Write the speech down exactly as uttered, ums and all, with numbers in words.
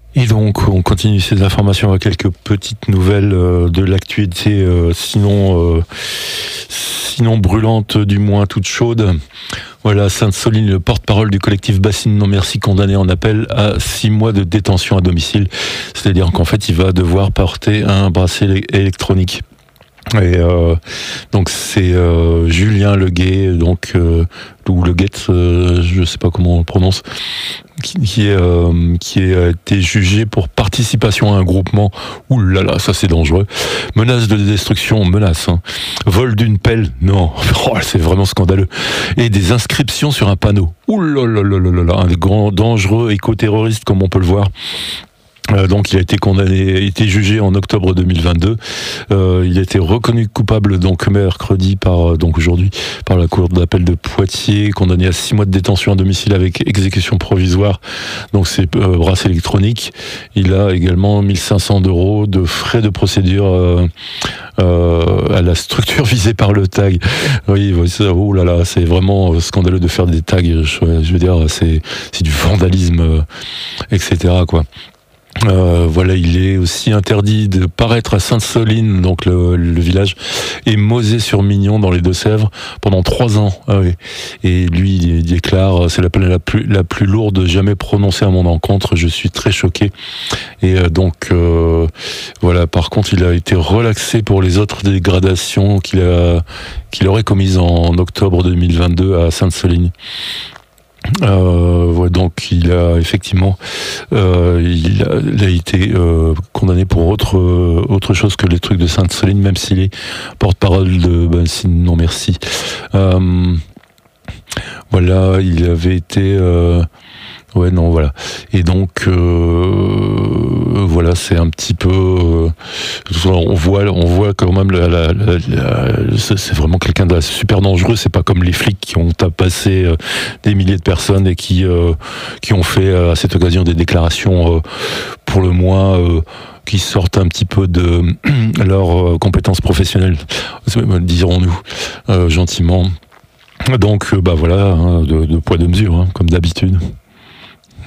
Et donc, on continue ces informations avec quelques petites nouvelles euh, de l'actualité, euh, sinon, euh, sinon brûlante, du moins toute chaude. Voilà, Sainte-Soline, le porte-parole du collectif Bassine Non Merci, condamné en appel à six mois de détention à domicile. C'est-à-dire qu'en fait, il va devoir porter un bracelet électronique. Et euh, donc c'est euh, Julien Leguet, donc euh, ou Leguet, euh, je sais pas comment on le prononce, qui, qui est euh, qui a été jugé pour participation à un groupement. Ouh là là, ça c'est dangereux. Menace de destruction, menace. Hein. Vol d'une pelle, non, oh, c'est vraiment scandaleux. Et des inscriptions sur un panneau. Ouh là là là là là, un grand dangereux éco-terroriste comme on peut le voir. Euh, donc il a été condamné, été jugé en octobre deux mille vingt-deux. Euh, il a été reconnu coupable donc mercredi par donc aujourd'hui par la cour d'appel de Poitiers, condamné à six mois de détention à domicile avec exécution provisoire. Donc c'est euh, bracelet électronique. Il a également mille cinq cents euros de frais de procédure euh, euh, à la structure visée par le tag. Oui, ça, oh là là, c'est vraiment scandaleux de faire des tags. Je, je veux dire, c'est c'est du vandalisme, euh, et cetera quoi. Euh, voilà, il est aussi interdit de paraître à Sainte-Soline, donc le, le village, et Mosée-sur-Mignon dans les Deux-Sèvres pendant trois ans. Ah oui. Et lui, il déclare, c'est la peine la plus, la plus lourde jamais prononcée à mon encontre. Je suis très choqué. Et euh, donc, euh, voilà. Par contre, il a été relaxé pour les autres dégradations qu'il a, qu'il aurait commises en octobre deux mille vingt-deux à Sainte-Soline. Euh, ouais, donc il a effectivement euh, il, a, il a été euh, condamné pour autre euh, autre chose que les trucs de Sainte-Soline, même s'il est porte-parole de Bassine Non Merci. Euh, voilà, il avait été euh, ouais non voilà et donc euh, voilà, c'est un petit peu euh, on voit on voit quand même la, la, la, la, c'est vraiment quelqu'un de super dangereux. C'est pas comme les flics qui ont tabassé euh, des milliers de personnes et qui euh, qui ont fait euh, à cette occasion des déclarations euh, pour le moins euh, qui sortent un petit peu de leurs euh, compétences professionnelles, dirons-nous euh, gentiment. Donc bah voilà, hein, de, de poids de mesure, hein, comme d'habitude.